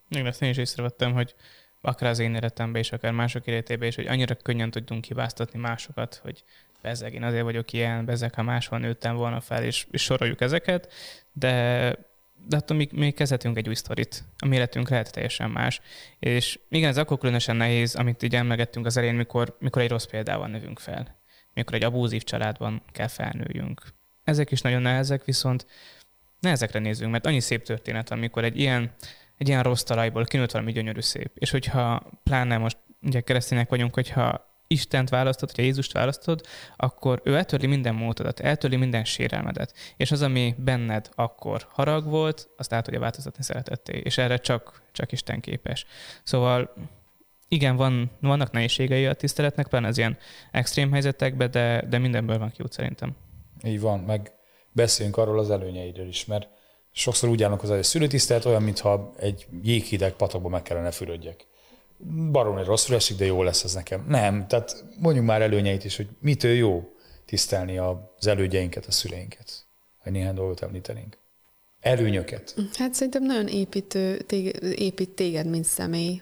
Igen, ezt én is észrevettem, hogy akár az én életemben és akár mások életében is, hogy annyira könnyen tudunk hibáztatni másokat, hogy bezzeg, én azért vagyok ilyen, bezzeg, ha máshol nőttem volna fel, és soroljuk ezeket, de de attól még kezdhetünk egy új sztorit. A életünk lehet teljesen más. És igen, ez akkor különösen nehéz, amit így emlegettünk az elején, mikor egy rossz példával növünk fel. Mikor egy abúzív családban kell felnőjünk. Ezek is nagyon nehezek, viszont ne ezekre nézzünk, mert annyi szép történet, amikor egy ilyen rossz talajból kinőtt valami gyönyörű szép. És hogyha pláne most ugye keresztények vagyunk, hogyha Istent választod, hogyha Jézust választod, akkor ő eltörli minden módodat, eltörli minden sérelmedet. És az, ami benned akkor harag volt, azt át tudja változtatni szeretetté. És erre csak Isten képes. Szóval igen, vannak nehézségei a tiszteletnek, pláne az ilyen extrém helyzetekben, de mindenből van kiút szerintem. Így van, meg beszéljünk arról az előnyeidről is, mert sokszor úgy állnak hozzá, hogy a szülőtisztelet olyan, mintha egy jéghideg patakba meg kellene fürödjek. Baromi rosszul esik, de jó lesz ez nekem. Nem, tehát mondjuk már előnyeit is, hogy mitől jó tisztelni az elődjeinket, a szüleinket. Ha néhány dolgot említenénk. Előnyöket. Hát szerintem nagyon épít téged, mint személy.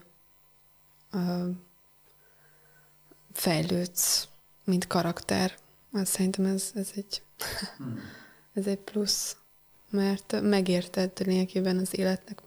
Fejlődsz, mint karakter. Azt szerintem ez egy plusz. Mert megérted lényegében az életnek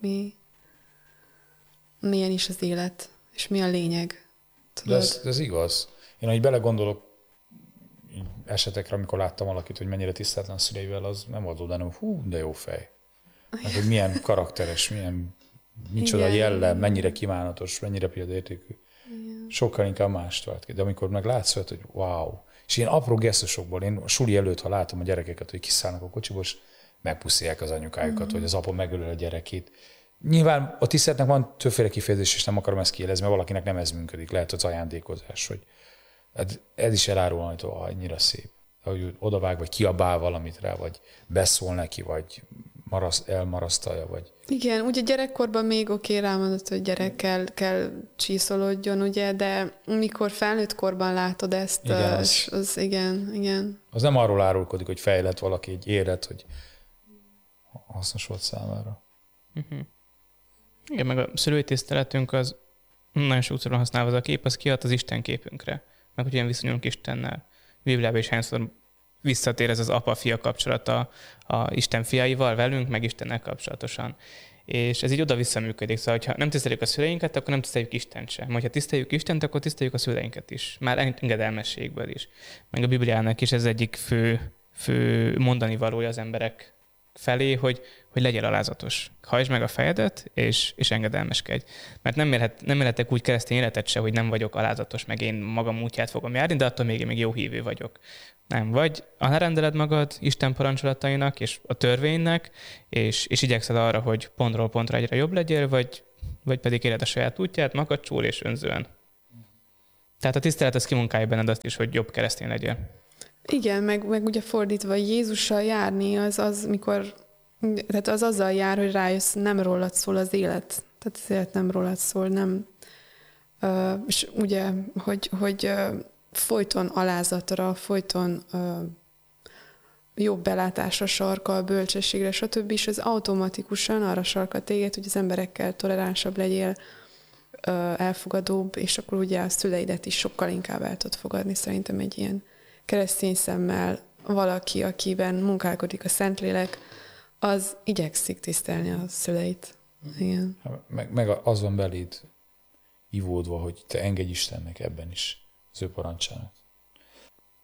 milyen is az élet, és mi a lényeg. Tudod? De ez igaz. Én, ahogy belegondolok esetekre, amikor láttam valakit, hogy mennyire tiszteletlen szüleivel, az nem volt oda, hanem hú, de jó fej. Meg, hogy milyen karakteres, micsoda jellem, mennyire kívánatos, mennyire példaértékű. Sokkal inkább mást vált ki. De amikor meg látsz, hogy wow. És ilyen apró gesztusokból, én a suli előtt, ha látom a gyerekeket, hogy kiszállnak a kocsiból, és megpuszilják az anyukájukat, vagy az apa megölöl a gyerekét. Nyilván a tiszteletnek van többféle kifejezés, és nem akarom ezt kielezni, mert valakinek nem ez működik. Lehet az ajándékozás, hogy ez is elárul, hogy annyira szép. Hogy odavág, vagy kiabál valamit rá, vagy beszól neki, vagy elmarasztalja, vagy... Igen, ugye gyerekkorban még rámondott, hogy gyerekkel kell csíszolódjon, ugye, de mikor felnőtt korban látod ezt, igen, az igen. Az nem arról árulkodik, hogy fejlett valaki egy élet, hogy hasznos volt számára. Uh-huh. Igen, meg a szülői tiszteletünk az nagyon sokszor használva az a kép, az kiad az Isten képünkre. Meg hogy ilyen viszonyulunk Istennel. Bibliában is hányszor visszatér ez az apa-fia kapcsolata a Isten fiaival, velünk, meg Istennel kapcsolatosan. És ez így oda-vissza működik. Szóval, ha nem tiszteljük a szüleinket, akkor nem tiszteljük Istent sem. Ha tiszteljük Istent, akkor tiszteljük a szüleinket is. Már engedelmességből is. Meg a Bibliának is ez egyik fő mondani valója az emberek felé, hogy legyél alázatos. Hajtsd meg a fejedet, és engedelmeskedj. Mert nem élhetek úgy keresztény életet se, hogy nem vagyok alázatos, meg én magam útját fogom járni, de attól még jó hívő vagyok. Nem, vagy alárendeled magad Isten parancsolatainak és a törvénynek, és igyekszel arra, hogy pontról pontra egyre jobb legyél, vagy pedig éled a saját útját makacsul és önzően. Tehát a tisztelet az kimunkálja benned azt is, hogy jobb keresztény legyél. Igen, meg ugye fordítva Jézussal járni, tehát az azzal jár, hogy rájössz, nem rólad szól az élet. Tehát az élet nem rólad szól, nem. És ugye, hogy folyton alázatra, folyton jobb belátásra sarkal, bölcsességre, stb. És ez automatikusan arra sarkal téged, hogy az emberekkel toleránsabb legyél, elfogadóbb, és akkor ugye a szüleidet is sokkal inkább el tudod fogadni. Szerintem egy ilyen keresztény szemmel valaki, akiben munkálkodik a Szentlélek, az igyekszik tisztelni a szüleit. Igen. Meg az van beléd ivódva, hogy te engedj Istennek ebben is az ő parancsának.